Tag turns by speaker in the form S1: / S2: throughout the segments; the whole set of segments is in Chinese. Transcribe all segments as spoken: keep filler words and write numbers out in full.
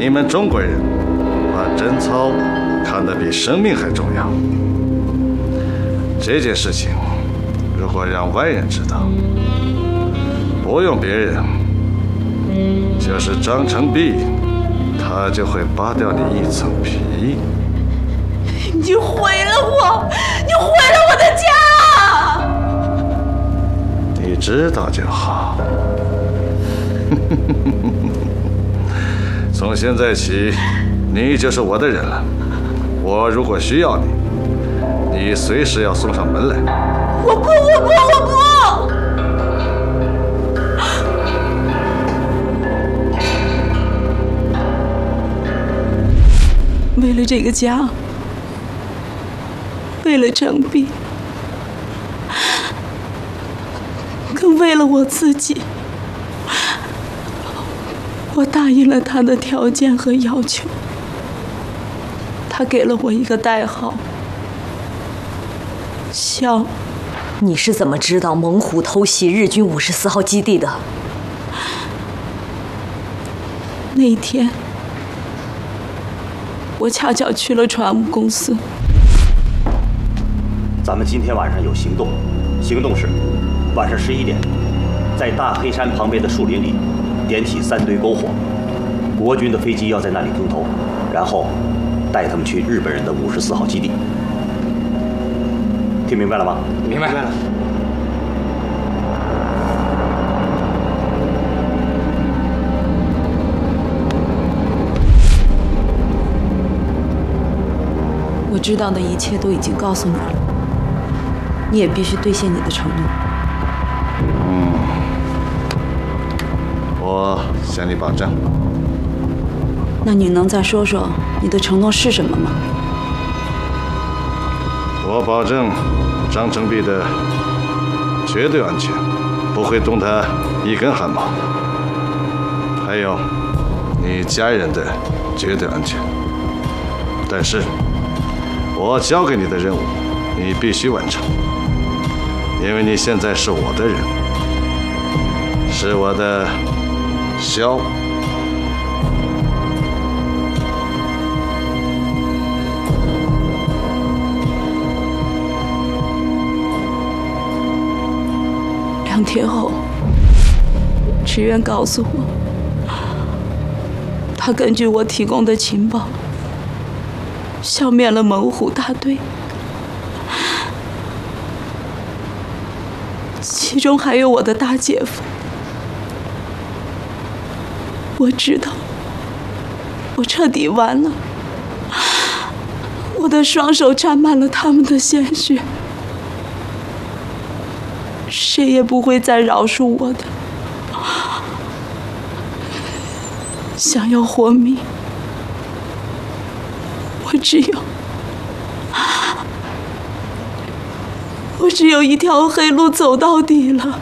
S1: 你们中国人把贞操看得比生命还重要。这件事情如果让外人知道，不用别人，就是张成璧，他就会扒掉你一层皮。
S2: 你毁了我，你毁了我的家！
S1: 你知道就好。从现在起，你就是我的人了。我如果需要你，你随时要送上门来。
S2: 我不，我不，我不！为了这个家，为了程璧，更为了我自己，我答应了他的条件和要求。他给了我一个代号，萧。
S3: 你是怎么知道猛虎偷袭日军五十四号基地的？
S2: 那一天，我恰巧去了船务公司。
S4: 咱们今天晚上有行动，行动是晚上十一点，在大黑山旁边的树林里点起三堆篝火，国军的飞机要在那里空投，然后带他们去日本人的五十四号基地。听明白了吗？
S5: 明白了。
S2: 我知道的一切都已经告诉你了，你也必须兑现你的承诺。
S1: 嗯，我向你保证。
S2: 那你能再说说你的承诺是什么吗？
S1: 我保证张成璧的绝对安全，不会动他一根汗毛。还有你家人的绝对安全。但是我交给你的任务，你必须完成，因为你现在是我的人，是我的萧。
S2: 两天后，职员告诉我，他根据我提供的情报，消灭了猛虎大队，其中还有我的大姐夫。我知道，我彻底完了，我的双手沾满了他们的鲜血。谁也不会再饶恕我的。想要活命，我只有，我只有一条黑路走到底了。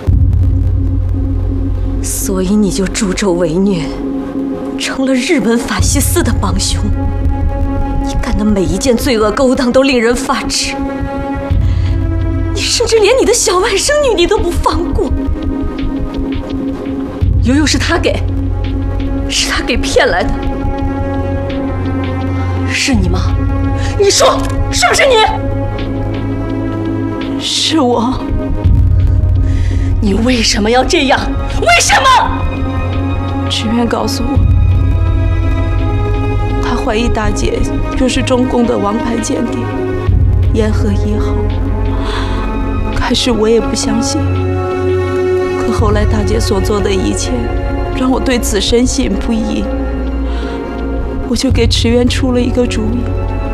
S3: 所以你就助纣为虐，成了日本法西斯的帮凶。你干的每一件罪恶勾当都令人发指。甚至连你的小外甥女你都不放过。悠悠是他给，是他给骗来的，是你吗？你说是不是你？
S2: 是我。
S3: 你为什么要这样？为什么？
S2: 职员告诉我，他怀疑大姐就是中共的王牌间谍，沿河一号。开始我也不相信，可后来大姐所做的一切，让我对此深信不疑。我就给池原出了一个主意。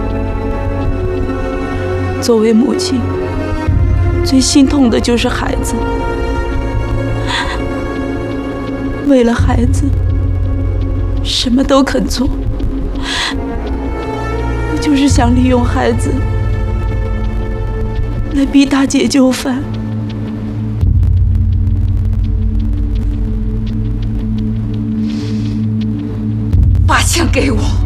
S2: 作为母亲，最心痛的就是孩子。为了孩子，什么都肯做。我就是想利用孩子来逼大姐就范。
S3: 把枪给我！